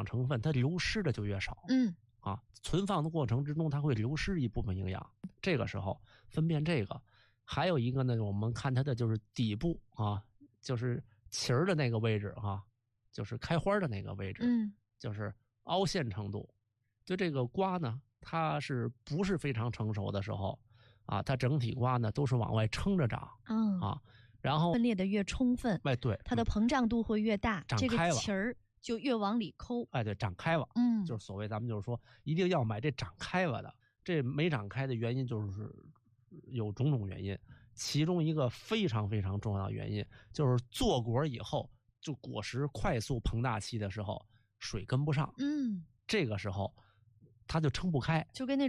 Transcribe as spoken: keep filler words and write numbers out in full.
成分它流失的就越少。 嗯啊，存放的过程之中它会流失一部分营养，这个时候分辨这个。还有一个呢，我们看它的就是底部啊，就是旗儿的那个位置啊，就是开花的那个位置， 嗯， 就是凹陷程度。就这个瓜呢，它是不是非常成熟的时候啊，它整体瓜呢都是往外撑着长， 嗯啊，然后分裂的越充分， 哎对， 它的膨胀度会越大， 长开了， 这个旗儿就越往里抠。 哎对，长开了， 嗯， 就是所谓咱们就是说一定要买这长开了的。这没长开的原因就是有种种原因，其中一个非常非常重要的原因就是做果以后，就果实快速膨大期的时候，水跟不上， 嗯， 这个时候它就撑不开， 就跟那